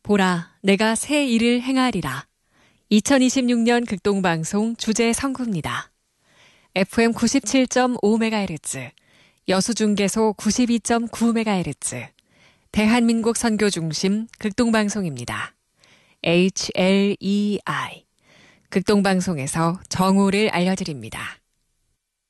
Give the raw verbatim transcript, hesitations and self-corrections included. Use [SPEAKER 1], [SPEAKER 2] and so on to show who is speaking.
[SPEAKER 1] 보라, 내가 새 일을 행하리라. 이천이십육 년 극동방송 주제 선구입니다. 에프엠 구십칠 점 오 메가헤르츠, 여수중계소 구십이 점 구 메가헤르츠, 대한민국 선교 중심 극동방송입니다. 에이치 엘 이 아이, 극동방송에서 정오를 알려드립니다.